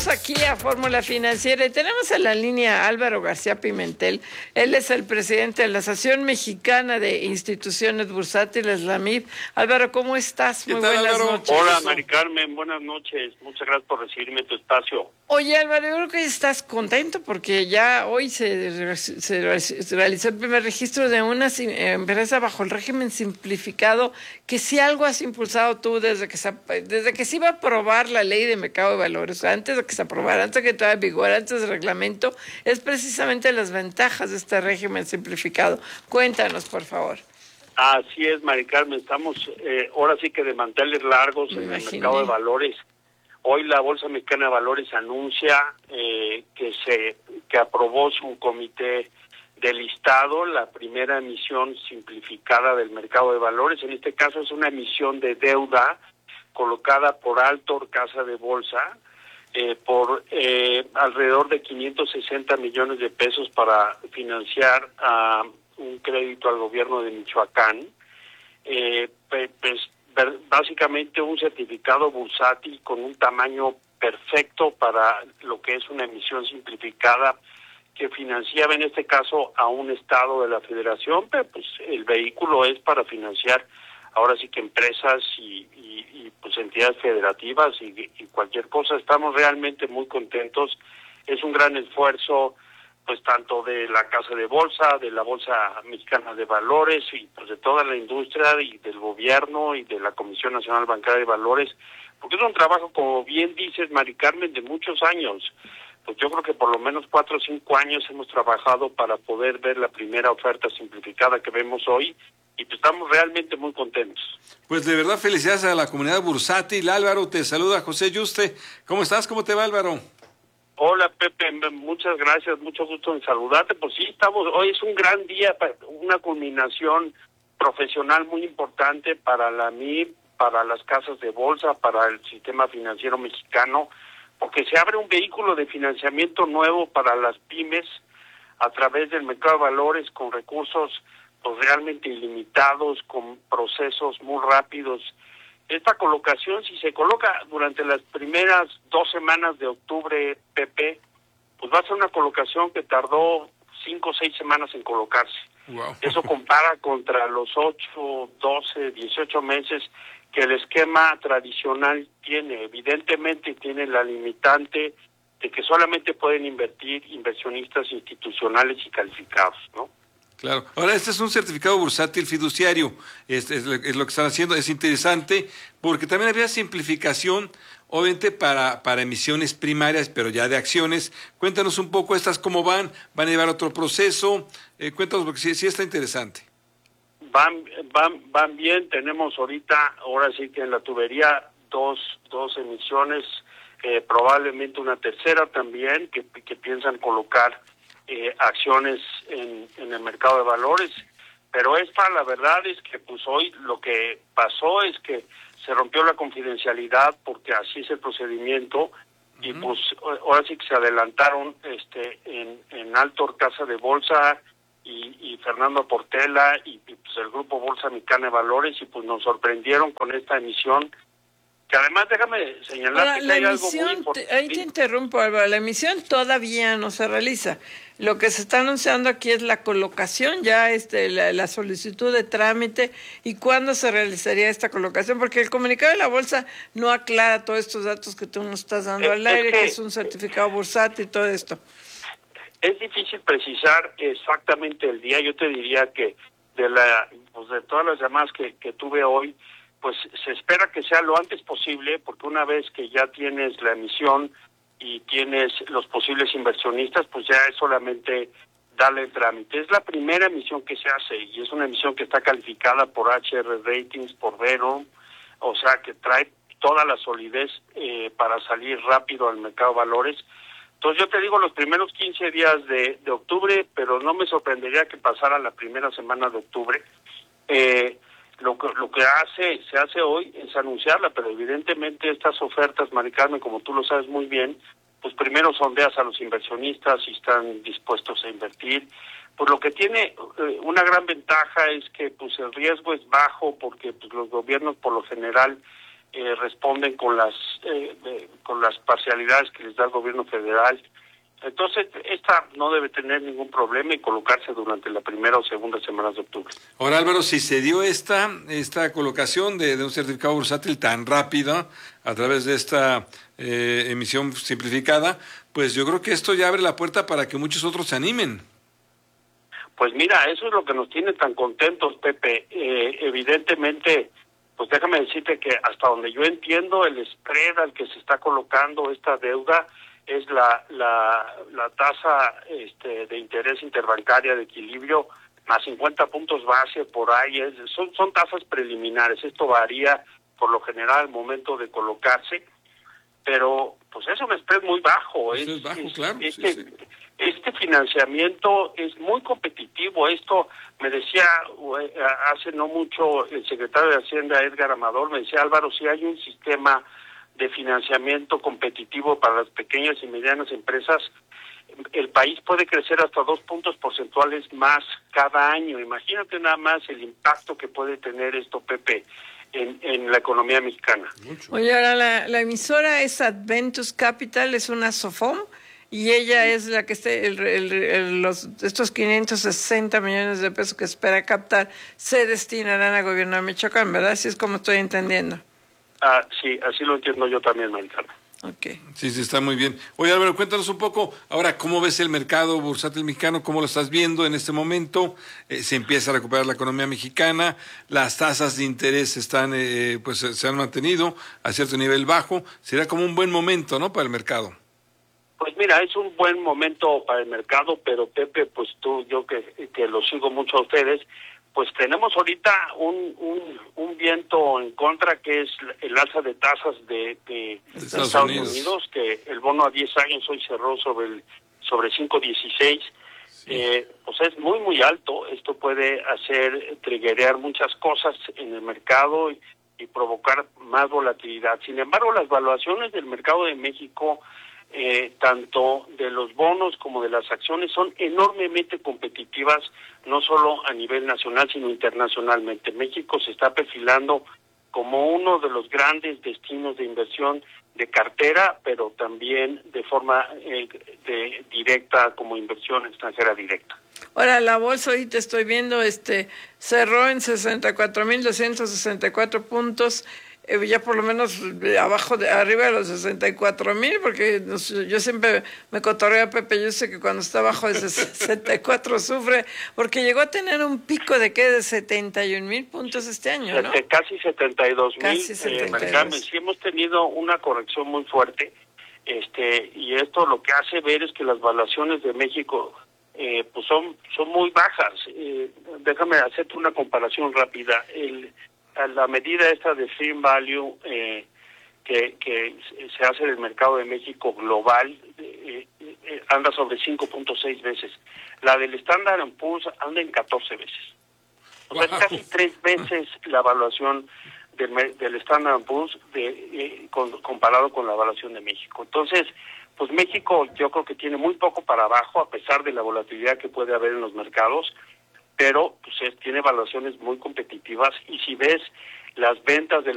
Aquí a Fórmula Financiera y tenemos en la línea a Álvaro García Pimentel. Él es el presidente de la Asociación Mexicana de Instituciones Bursátiles, la AMIB. Álvaro, ¿cómo estás? Muy buenas noches. Hola, Mari Carmen, buenas noches. Muchas gracias por recibirme en tu espacio. Oye, Álvaro, yo creo que estás contento porque ya hoy se realizó el primer registro de una empresa bajo el régimen simplificado, que si algo has impulsado tú desde que se iba a aprobar la ley de mercado de valores, o sea, antes de que se aprobara, antes de que entrara en vigor, antes del reglamento, es precisamente las ventajas de este régimen simplificado. Cuéntanos, por favor. Así es, Mari Carmen, estamos ahora sí que de manteles largos en el mercado de valores. Hoy la Bolsa Mexicana de Valores anuncia que aprobó su comité de listado la primera emisión simplificada del mercado de valores. En este caso es una emisión de deuda colocada por Altor Casa de Bolsa por alrededor de 560 millones de pesos para financiar un crédito al gobierno de Michoacán. Básicamente un certificado bursátil con un tamaño perfecto para lo que es una emisión simplificada que financiaba en este caso a un estado de la federación, pero pues el vehículo es para financiar ahora sí que empresas y pues entidades federativas y cualquier cosa. Estamos realmente muy contentos. Es un gran esfuerzo pues tanto de la Casa de Bolsa, de la Bolsa Mexicana de Valores y pues de toda la industria y del gobierno y de la Comisión Nacional Bancaria de Valores, porque es un trabajo, como bien dices, Mari Carmen, de muchos años. Pues yo creo que por lo menos 4 o 5 años hemos trabajado para poder ver la primera oferta simplificada que vemos hoy y pues estamos realmente muy contentos. Pues de verdad felicidades a la comunidad bursátil. Álvaro, te saluda José Yuste. ¿Cómo estás? ¿Cómo te va, Álvaro? Hola, Pepe, muchas gracias, mucho gusto en saludarte. Pues sí, hoy es un gran día, una culminación profesional muy importante para la MIB, para las casas de bolsa, para el sistema financiero mexicano, porque se abre un vehículo de financiamiento nuevo para las pymes a través del mercado de valores con recursos pues realmente ilimitados, con procesos muy rápidos. Esta colocación, si se coloca durante las primeras 2 semanas de octubre, Pepe, pues va a ser una colocación que tardó 5 o 6 semanas en colocarse. Wow. Eso compara contra los 8, 12, 18 meses que el esquema tradicional tiene. Evidentemente tiene la limitante de que solamente pueden invertir inversionistas institucionales y calificados, ¿no? Claro. Ahora, este es un certificado bursátil fiduciario, es lo que están haciendo, es interesante, porque también había simplificación, obviamente, para emisiones primarias, pero ya de acciones. Cuéntanos un poco estas cómo van a llevar otro proceso, cuéntanos, porque sí está interesante. Van bien, tenemos ahora sí que en la tubería dos emisiones, probablemente una tercera también, que piensan colocar acciones en el mercado de valores, pero la verdad es que pues hoy lo que pasó es que se rompió la confidencialidad porque así es el procedimiento y pues ahora sí que se adelantaron en Altor Casa de Bolsa y Fernando Portela y pues el grupo Bolsa Mexicana de Valores y pues nos sorprendieron con esta emisión. Que además, déjame señalar que hay algo muy importante. Ahí te interrumpo, Álvaro. La emisión todavía no se realiza. Lo que se está anunciando aquí es la colocación, ya la solicitud de trámite y cuándo se realizaría esta colocación, porque el comunicado de la bolsa no aclara todos estos datos que tú nos estás dando al aire, que es un certificado bursátil y todo esto. Es difícil precisar exactamente el día. Yo te diría que de todas las llamadas que tuve hoy, pues se espera que sea lo antes posible, porque una vez que ya tienes la emisión y tienes los posibles inversionistas, pues ya es solamente darle el trámite. Es la primera emisión que se hace y es una emisión que está calificada por HR Ratings, por Vero, o sea que trae toda la solidez para salir rápido al mercado de valores. Entonces yo te digo los primeros 15 días de octubre, pero no me sorprendería que pasara la primera semana de octubre. Lo que se hace hoy es anunciarla, pero evidentemente estas ofertas, Mari Carmen, como tú lo sabes muy bien, pues primero sondeas a los inversionistas si están dispuestos a invertir. Pues lo que tiene una gran ventaja es que pues el riesgo es bajo porque pues los gobiernos por lo general responden con las parcialidades que les da el gobierno federal. Entonces, esta no debe tener ningún problema y colocarse durante la primera o segunda semana de octubre. Ahora, Álvaro, si se dio esta colocación de un certificado bursátil tan rápida a través de esta emisión simplificada, pues yo creo que esto ya abre la puerta para que muchos otros se animen. Pues mira, eso es lo que nos tiene tan contentos, Pepe. Evidentemente, pues déjame decirte que hasta donde yo entiendo, el spread al que se está colocando esta deuda es la tasa de interés interbancaria de equilibrio más 50 puntos base por ahí. Son tasas preliminares. Esto varía por lo general al momento de colocarse, pero pues es un spread muy bajo. Eso es bajo, claro. Este financiamiento es muy competitivo. Esto me decía hace no mucho el secretario de Hacienda, Edgar Amador, me decía: Álvaro, si hay un sistema de financiamiento competitivo para las pequeñas y medianas empresas, el país puede crecer hasta 2 puntos porcentuales más cada año. Imagínate nada más el impacto que puede tener esto, Pepe, en la economía mexicana. Oye, ahora la emisora es Adventus Capital, es una SOFOM, y ella es la que estos 560 millones de pesos que espera captar se destinarán al gobierno de Michoacán, ¿verdad? Así es como estoy entendiendo. Sí, así lo entiendo yo también, Maricarmen. Okay. Sí, está muy bien. Oye, Álvaro, cuéntanos un poco, ahora, ¿cómo ves el mercado bursátil mexicano? ¿Cómo lo estás viendo en este momento? Se empieza a recuperar la economía mexicana, las tasas de interés están, pues se han mantenido a cierto nivel bajo. Sería como un buen momento, ¿no?, para el mercado. Pues mira, es un buen momento para el mercado, pero Pepe, pues yo que lo sigo mucho a ustedes, pues tenemos ahorita un viento en contra, que es el alza de tasas de Estados Unidos, que el bono a 10 años hoy cerró sobre 5.16. Sí. Pues es muy, muy alto. Esto puede triggerear muchas cosas en el mercado y provocar más volatilidad. Sin embargo, las valuaciones del mercado de México, tanto de los bonos como de las acciones, son enormemente competitivas, no solo a nivel nacional, sino internacionalmente. México se está perfilando como uno de los grandes destinos de inversión de cartera, pero también de forma directa, como inversión extranjera directa. Ahora, la bolsa ahorita estoy viendo, cerró en 64.264 puntos, ya por lo menos arriba de los 64,000, porque yo siempre me cotorreo a Pepe, yo sé que cuando está abajo de 64 sufre, porque llegó a tener un pico de 71,000 puntos este año, ¿no? Casi 72,000. Casi 72. Sí, hemos tenido una corrección muy fuerte, y esto lo que hace ver es que las valuaciones de México pues son muy bajas. Déjame hacerte una comparación rápida. La medida esta de Fair Value que se hace en el mercado de México global anda sobre 5.6 veces. La del Standard & Poor's anda en 14 veces. O sea, es casi 3 veces la evaluación del Standard & Poor's comparado con la evaluación de México. Entonces, pues México yo creo que tiene muy poco para abajo, a pesar de la volatilidad que puede haber en los mercados, pero pues tiene evaluaciones muy competitivas, y si ves las ventas de